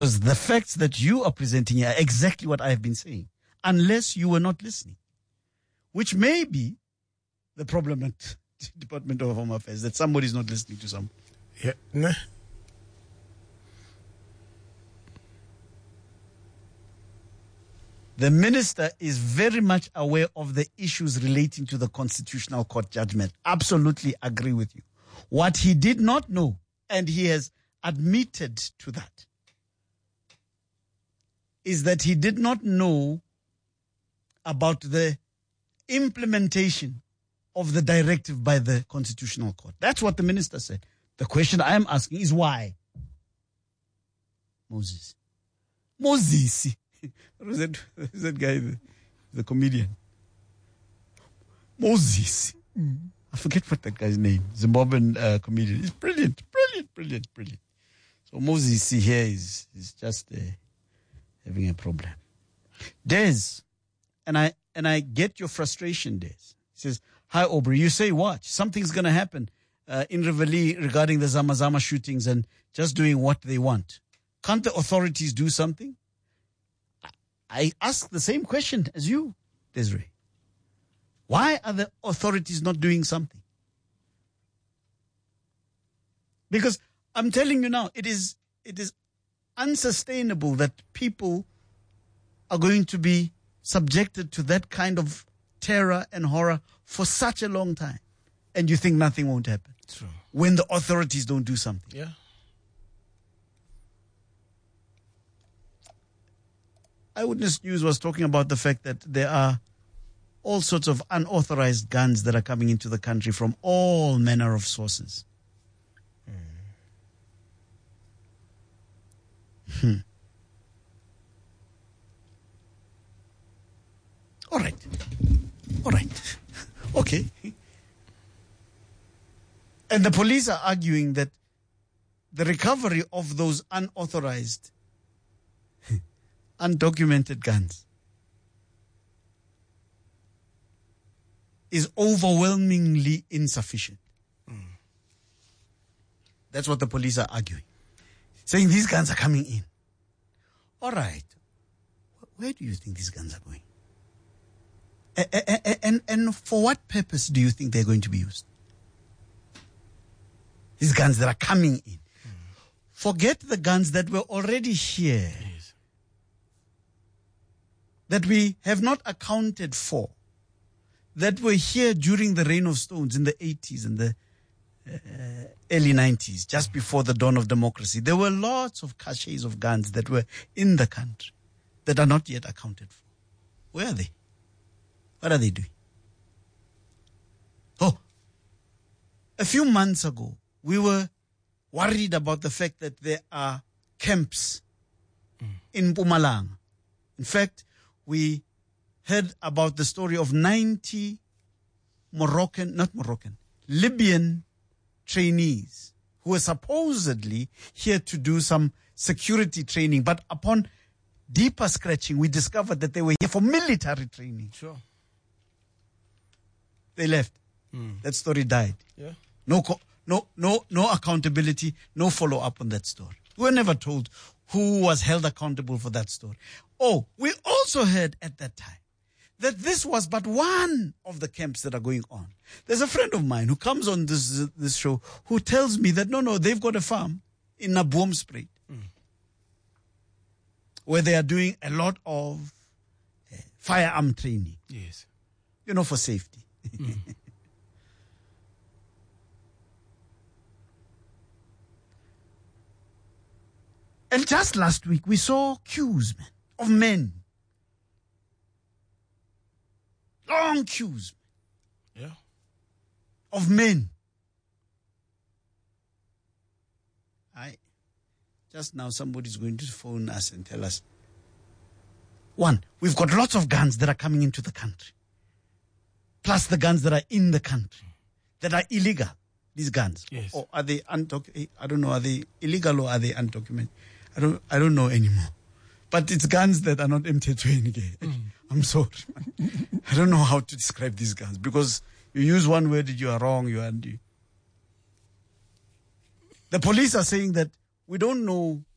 Because the facts that you are presenting here are exactly what I have been saying, unless you were not listening, which may be the problem at Department of Home Affairs, that somebody is not listening to some. Yeah. Nah. The minister is very much aware of the issues relating to the Constitutional Court judgment. Absolutely agree with you. What he did not know, and he has admitted to that, is that he did not know about the implementation of the directive by the Constitutional Court. That's what the minister said. The question I am asking is why? Moses. Who's that guy, the comedian? Moses. I forget what that guy's name. Zimbabwean comedian. He's brilliant. So Moses here is just having a problem. Des, and I get your frustration, Des. He says, "Hi, Aubrey. You say what? Something's going to happen in Rivali regarding the Zamazama shootings and just doing what they want. Can't the authorities do something?" I ask the same question as you, Desiree. Why are the authorities not doing something? Because I'm telling you now, it is unsustainable that people are going to be subjected to that kind of terror and horror for such a long time. And you think nothing won't happen. True. When the authorities don't do something. Yeah. Eyewitness News was talking about the fact that there are all sorts of unauthorized guns that are coming into the country from all manner of sources. All right. Okay. And the police are arguing that the recovery of those unauthorized, undocumented guns is overwhelmingly insufficient. That's what the police are arguing. Saying these guns are coming in. All right. Where do you think these guns are going? And for what purpose do you think they're going to be used? These guns that are coming in. Forget the guns that were already here. Yes. That we have not accounted for. That were here during the reign of stones in the 80s and the early 90s, just before the dawn of democracy. There were lots of caches of guns that were in the country that are not yet accounted for. Where are they? What are they doing? Oh, a few months ago, we were worried about the fact that there are camps in Mpumalanga. In fact, we heard about the story of 90 Libyan trainees who were supposedly here to do some security training. But upon deeper scratching, we discovered that they were here for military training. Sure. They left. That story died. Yeah. No accountability, no follow-up on that story. We were never told who was held accountable for that story. Oh, we also heard at that time that this was but one of the camps that are going on. There's a friend of mine who comes on this show who tells me that no, they've got a farm in Naboomspruit where they are doing a lot of firearm training. Yes. For safety. And just last week, we saw queues, man, of men. Long queues. Yeah. Of men. Just now somebody's going to phone us and tell us, one, we've got lots of guns that are coming into the country. Plus the guns that are in the country that are illegal, these guns. Yes. Or are they undocumented? I don't know, are they illegal or are they undocumented? I don't know anymore. But it's guns that are not emthethweni. I'm sorry, man. I don't know how to describe these guns because you use one word, you are wrong, you are. The police are saying that we don't know